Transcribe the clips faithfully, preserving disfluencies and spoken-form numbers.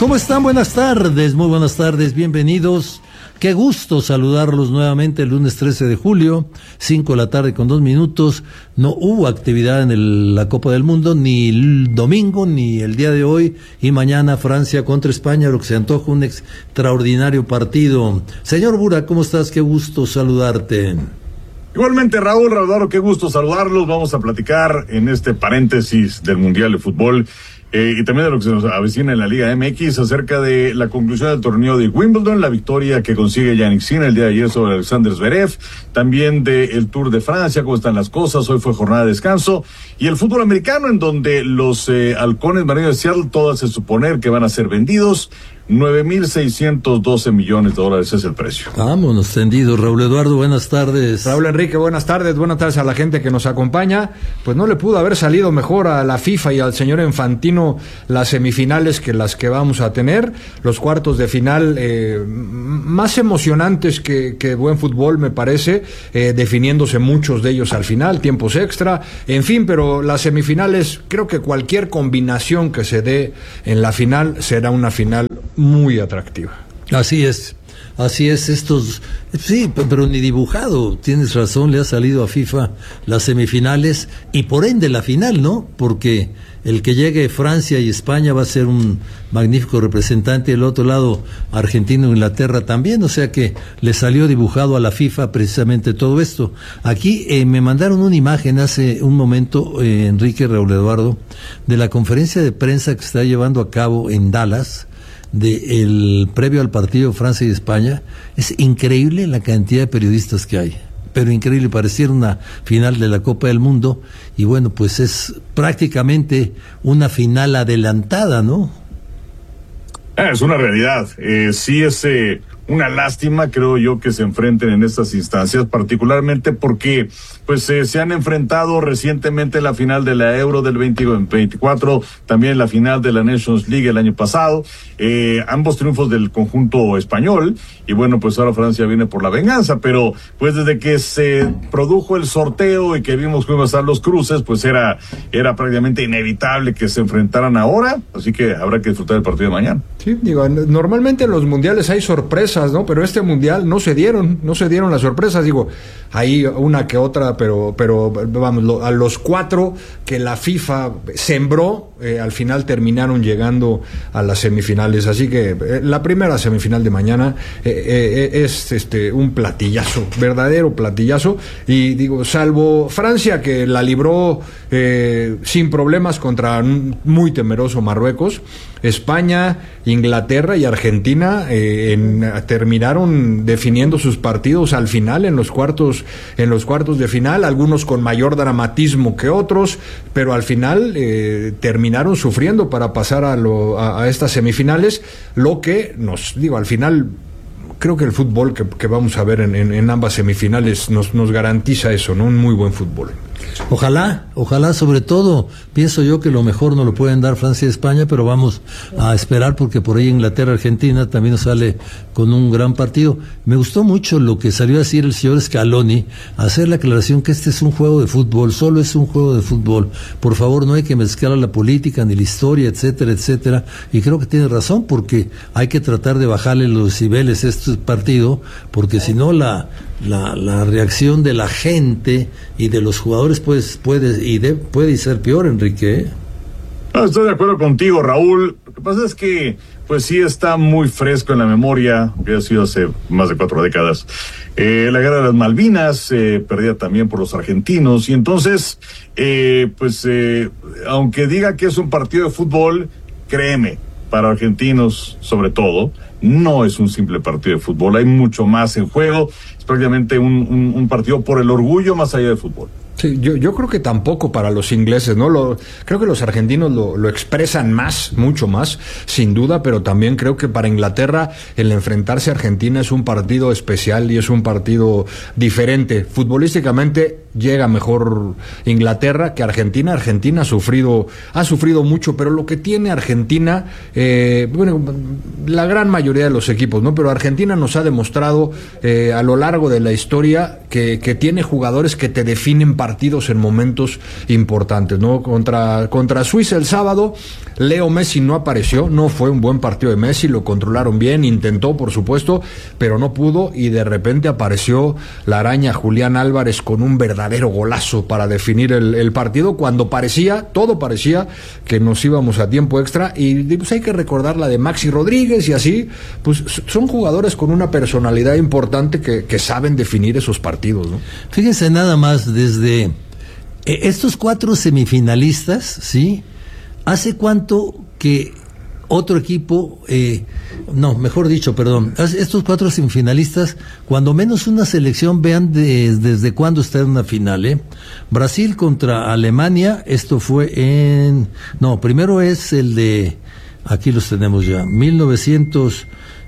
¿Cómo están? Buenas tardes, muy buenas tardes, bienvenidos. Qué gusto saludarlos nuevamente el lunes trece de julio, cinco de la tarde con dos minutos. No hubo actividad en el, la Copa del Mundo, ni el domingo, ni el día de hoy. Y mañana Francia contra España, lo que se antoja un extraordinario partido. Señor Bura, ¿cómo estás? Qué gusto saludarte. Igualmente, Raúl, Raúl, qué gusto saludarlos. Vamos a platicar en este paréntesis del Mundial de Fútbol. Eh, y también de lo que se nos avecina en la Liga M X acerca de la conclusión del torneo de Wimbledon, la victoria que consigue Jannik Sinner el día de ayer sobre Alexander Zverev, también del Tour de Francia, cómo están las cosas, hoy fue jornada de descanso, y el fútbol americano en donde los eh, halcones marinos de Seattle, todas se suponer que van a ser vendidos, nueve mil seiscientos doce millones de dólares es el precio. Vámonos tendidos. Raúl Eduardo, buenas tardes. Raúl Enrique, buenas tardes, buenas tardes a la gente que nos acompaña. Pues no le pudo haber salido mejor a la FIFA y al señor Infantino las semifinales que las que vamos a tener, los cuartos de final eh, más emocionantes que, que buen fútbol me parece, eh, definiéndose muchos de ellos al final, tiempos extra, en fin, pero las semifinales, creo que cualquier combinación que se dé en la final será una final muy atractiva. Así es, así es, estos, sí, pero ni dibujado, tienes razón, le ha salido a FIFA las semifinales y por ende la final, ¿no? Porque el que llegue Francia y España va a ser un magnífico representante, y el otro lado Argentina e Inglaterra también, o sea que le salió dibujado a la FIFA precisamente todo esto. Aquí eh, me mandaron una imagen hace un momento, eh, Enrique, Raúl Eduardo, de la conferencia de prensa que se está llevando a cabo en Dallas, de el previo al partido Francia y España. Es increíble la cantidad de periodistas que hay, pero increíble, pareciera una final de la Copa del Mundo, y bueno, pues es prácticamente una final adelantada, ¿no? Es una realidad, eh, sí es eh, una lástima, creo yo, que se enfrenten en estas instancias, particularmente porque pues eh, se han enfrentado recientemente en la final de la Euro del veinte veinticuatro, también la final de la Nations League el año pasado, eh, ambos triunfos del conjunto español, y bueno, pues ahora Francia viene por la venganza, pero pues desde que se produjo el sorteo y que vimos cómo iban a estar los cruces, pues era, era prácticamente inevitable que se enfrentaran ahora, así que habrá que disfrutar el partido de mañana. Sí, digo, normalmente en los mundiales hay sorpresas, ¿no? Pero este mundial no se dieron, no se dieron las sorpresas, digo, hay una que otra, pero, pero vamos, lo, a los cuatro que la FIFA sembró, eh, al final terminaron llegando a las semifinales, así que eh, la primera semifinal de mañana eh, eh, es este un platillazo, verdadero platillazo, y digo, salvo Francia, que la libró eh, sin problemas contra un muy temeroso Marruecos, España, Inglaterra y Argentina eh, en, terminaron definiendo sus partidos al final en los cuartos en los cuartos de final, algunos con mayor dramatismo que otros, pero al final eh, terminaron sufriendo para pasar a, lo, a, a estas semifinales, lo que nos digo al final. Creo que el fútbol que, que vamos a ver en, en, en ambas semifinales nos, nos garantiza eso, ¿no? Un muy buen fútbol. Ojalá, ojalá, sobre todo, pienso yo que lo mejor no lo pueden dar Francia y España, pero vamos a esperar porque por ahí Inglaterra, Argentina también nos sale con un gran partido. Me gustó mucho lo que salió a decir el señor Scaloni, hacer la aclaración que este es un juego de fútbol, solo es un juego de fútbol. Por favor, no hay que mezclar la política ni la historia, etcétera, etcétera. Y creo que tiene razón, porque hay que tratar de bajarle los decibeles a este partido, porque si no la, la, la reacción de la gente y de los jugadores pues puede y de, puede ser peor, Enrique. No, estoy de acuerdo contigo, Raúl. Lo que pasa es que pues sí está muy fresco en la memoria, que ha sido hace más de cuatro décadas. Eh, la guerra de las Malvinas, eh, perdida también por los argentinos, y entonces, eh, pues, eh, aunque diga que es un partido de fútbol, créeme, para argentinos sobre todo, no es un simple partido de fútbol, hay mucho más en juego, es prácticamente un, un, un partido por el orgullo más allá del fútbol. Sí, yo, yo creo que tampoco para los ingleses, ¿no? Lo, creo que los argentinos lo, lo expresan más, mucho más, sin duda, pero también creo que para Inglaterra el enfrentarse a Argentina es un partido especial y es un partido diferente. Futbolísticamente llega mejor Inglaterra que Argentina. Argentina ha sufrido, ha sufrido mucho, pero lo que tiene Argentina, eh, bueno, la gran mayoría de los equipos, ¿no? Pero Argentina nos ha demostrado eh, a lo largo de la historia que, que tiene jugadores que te definen partidos en momentos importantes, ¿no? Contra, contra Suiza el sábado, Leo Messi no apareció, no fue un buen partido de Messi, lo controlaron bien, intentó, por supuesto, pero no pudo, y de repente apareció la araña Julián Álvarez con un verdadero verdadero golazo para definir el, el partido, cuando parecía, todo parecía que nos íbamos a tiempo extra. Y pues hay que recordar la de Maxi Rodríguez y así, pues son jugadores con una personalidad importante que, que saben definir esos partidos, ¿no? Fíjense nada más, desde eh, estos cuatro semifinalistas, ¿sí? ¿Hace cuánto que otro equipo, eh, no, mejor dicho, perdón, estos cuatro semifinalistas, cuando menos una selección, vean de, desde cuándo está en una final, ¿eh? Brasil contra Alemania, esto fue en, no, primero es el de, aquí los tenemos ya, mil novecientos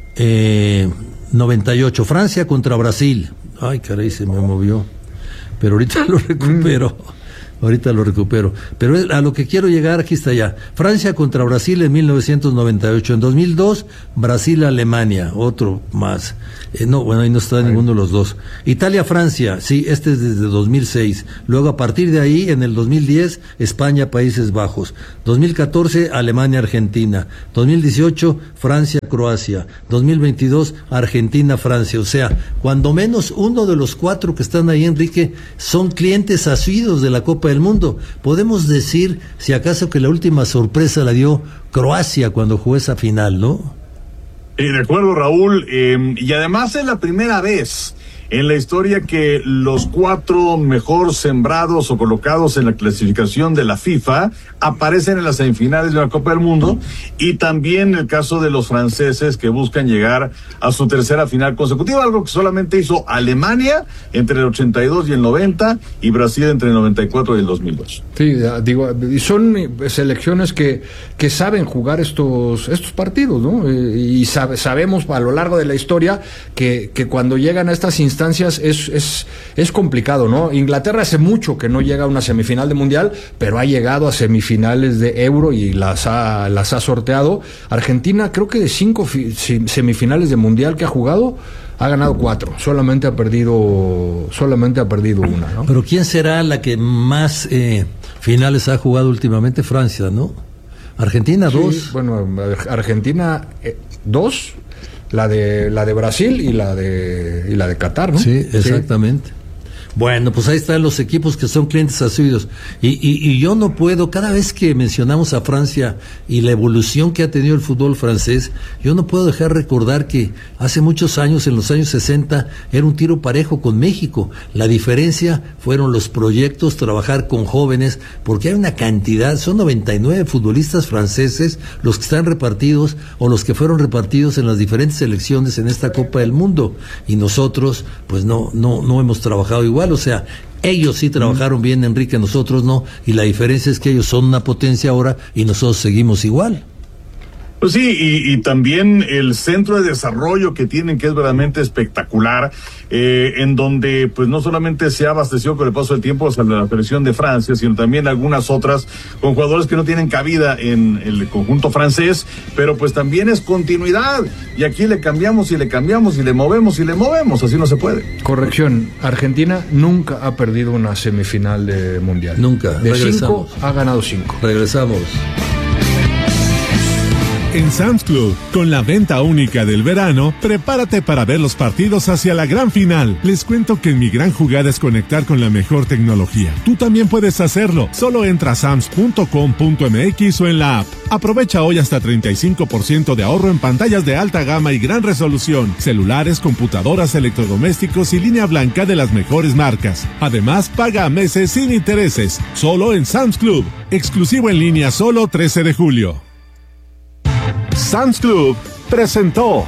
noventa y ocho, Francia contra Brasil, ay caray, se me movió, pero ahorita lo recupero. Ahorita lo recupero. Pero a lo que quiero llegar, aquí está ya. Francia contra Brasil en mil novecientos noventa y ocho. En dos mil dos, Brasil-Alemania. Otro más. Eh, no, bueno, ahí no está ninguno de los dos. Italia-Francia. Sí, este es desde dos mil seis. Luego, a partir de ahí, en el dos mil diez, España-Países Bajos. dos mil catorce, Alemania-Argentina. dos mil dieciocho, Francia-Croacia. dos mil veintidós, Argentina-Francia. O sea, cuando menos uno de los cuatro que están ahí, Enrique, son clientes asiduos de la Copa del Mundo. Podemos decir, si acaso, que la última sorpresa la dio Croacia cuando jugó esa final, ¿no? Eh, de acuerdo, Raúl, eh, y además es la primera vez en la historia que los cuatro mejor sembrados o colocados en la clasificación de la FIFA aparecen en las semifinales de la Copa del Mundo, y también el caso de los franceses que buscan llegar a su tercera final consecutiva, algo que solamente hizo Alemania entre el ochenta y dos y el noventa, y Brasil entre el noventa y cuatro y el dos mil dos. Sí, digo, y son selecciones que, que saben jugar estos, estos partidos, ¿no? Y sabe, sabemos a lo largo de la historia que, que cuando llegan a estas instancias es, es, es complicado, ¿no? Inglaterra hace mucho que no llega a una semifinal de Mundial, pero ha llegado a semifinales de Euro y las ha, las ha sorteado. Argentina, creo que de cinco fi, semifinales de Mundial que ha jugado, ha ganado cuatro, solamente ha perdido solamente ha perdido una, ¿no? Pero ¿quién será la que más eh, finales ha jugado últimamente? Francia, ¿no? Argentina, sí, dos. Bueno, Argentina, eh, dos. La de la de Brasil y la de y la de Qatar, ¿no? Sí, exactamente. Sí. Bueno, pues ahí están los equipos que son clientes asiduos. Y, y, y yo no puedo, cada vez que mencionamos a Francia y la evolución que ha tenido el fútbol francés, yo no puedo dejar de recordar que hace muchos años, en los años sesenta, era un tiro parejo con México. La diferencia fueron los proyectos, trabajar con jóvenes, porque hay una cantidad, son noventa y nueve futbolistas franceses los que están repartidos o los que fueron repartidos en las diferentes selecciones en esta Copa del Mundo. Y nosotros, pues no, no, no hemos trabajado igual. O sea, ellos sí trabajaron bien, Enrique, nosotros no, y la diferencia es que ellos son una potencia ahora y nosotros seguimos igual. Pues sí, y, y también el centro de desarrollo que tienen, que es verdaderamente espectacular, eh, en donde pues no solamente se ha abastecido con el paso del tiempo hasta la selección de Francia, sino también algunas otras con jugadores que no tienen cabida en el conjunto francés, pero pues también es continuidad, y aquí le cambiamos y le cambiamos y le movemos y le movemos, así no se puede. Corrección, Argentina nunca ha perdido una semifinal de Mundial. Nunca. De Regresamos. cinco ha ganado cinco. Regresamos. En Sam's Club, con la venta única del verano, prepárate para ver los partidos hacia la gran final. Les cuento que mi gran jugada es conectar con la mejor tecnología. Tú también puedes hacerlo. Solo entra a sams punto com punto m x o en la app. Aprovecha hoy hasta treinta y cinco por ciento de ahorro en pantallas de alta gama y gran resolución, celulares, computadoras, electrodomésticos y línea blanca de las mejores marcas. Además, paga a meses sin intereses. Solo en Sam's Club. Exclusivo en línea solo trece de julio. Sam's Club presentó.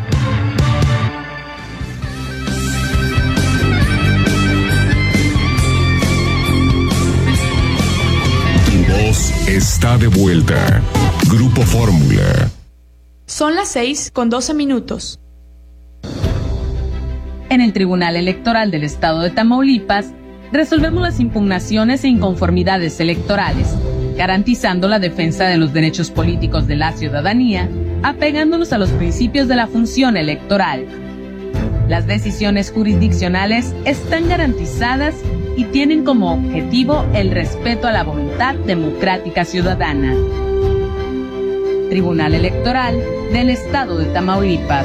Tu voz está de vuelta. Grupo Fórmula. Son las seis con doce minutos. En el Tribunal Electoral del Estado de Tamaulipas, resolvemos las impugnaciones e inconformidades electorales, garantizando la defensa de los derechos políticos de la ciudadanía, apegándonos a los principios de la función electoral. Las decisiones jurisdiccionales están garantizadas y tienen como objetivo el respeto a la voluntad democrática ciudadana. Tribunal Electoral del Estado de Tamaulipas.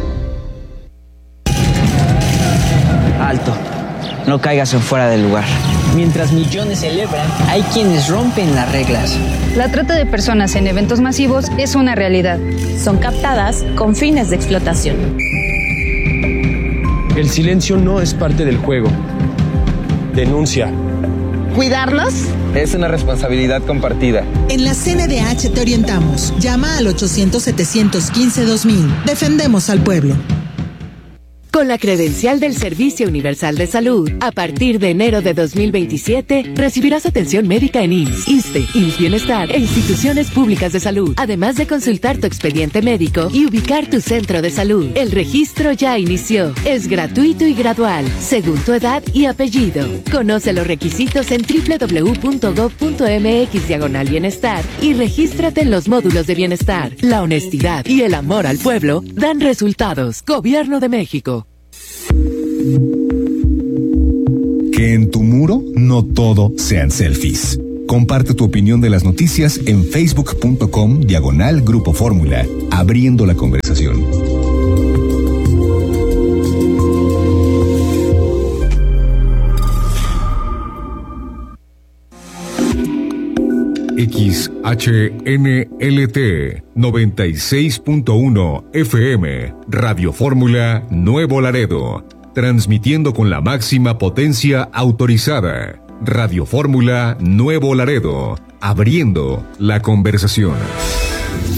Alto, no caigas en fuera del lugar. Mientras millones celebran, hay quienes rompen las reglas. La trata de personas en eventos masivos es una realidad. Son captadas con fines de explotación. El silencio no es parte del juego. Denuncia. ¿Cuidarlos? Es una responsabilidad compartida. En la C N D H te orientamos. Llama al ochocientos, setecientos quince, dos mil. Defendemos al pueblo. Con la credencial del Servicio Universal de Salud, a partir de enero de dos mil veintisiete, recibirás atención médica en I M S S, ISSSTE, I M S S Bienestar e instituciones públicas de salud, además de consultar tu expediente médico y ubicar tu centro de salud. El registro ya inició. Es gratuito y gradual, según tu edad y apellido. Conoce los requisitos en doble u doble u doble u punto gob punto eme equis diagonal bienestar y regístrate en los módulos de bienestar. La honestidad y el amor al pueblo dan resultados. Gobierno de México. Que en tu muro no todo sean selfies. Comparte tu opinión de las noticias en facebook.com diagonal Grupo Fórmula, abriendo la conversación. X H N L T noventa y seis punto uno F M, Radio Fórmula Nuevo Laredo, transmitiendo con la máxima potencia autorizada. Radio Fórmula Nuevo Laredo, abriendo la conversación.